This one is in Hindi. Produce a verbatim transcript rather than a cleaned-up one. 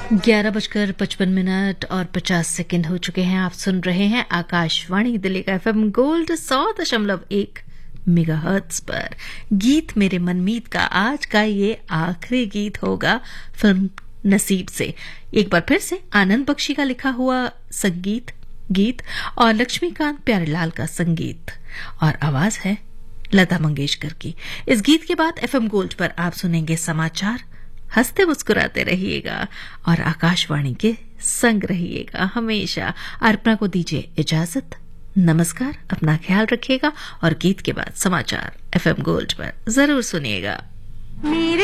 ग्यारह बजकर पचपन मिनट और पचास सेकंड हो चुके हैं। आप सुन रहे हैं आकाशवाणी दिल्ली का एफएम गोल्ड सौ दशमलव एक मेगाहर्ट्ज पर। गीत मेरे मनमीत का आज का ये आखिरी गीत होगा फिल्म नसीब से। एक बार फिर से आनंद बख्शी का लिखा हुआ संगीत गीत और लक्ष्मीकांत प्यारेलाल का संगीत और आवाज है लता मंगेशकर की। इस गीत के बाद एफएम गोल्ड पर आप सुनेंगे समाचार। हंसते मुस्कुराते रहिएगा और आकाशवाणी के संग रहिएगा हमेशा। अर्पणा को दीजिए इजाजत। नमस्कार, अपना ख्याल रखिएगा और गीत के बाद समाचार एफएम गोल्ड पर जरूर सुनिएगा।